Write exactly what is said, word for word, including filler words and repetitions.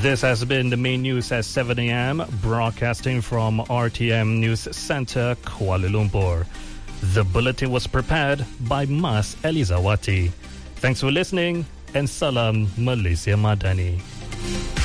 This has been the main news at seven a.m. broadcasting from R T M News Center, Kuala Lumpur. The bulletin was prepared by Mas Elizawati. Thanks for listening and Salam Malaysia Madani.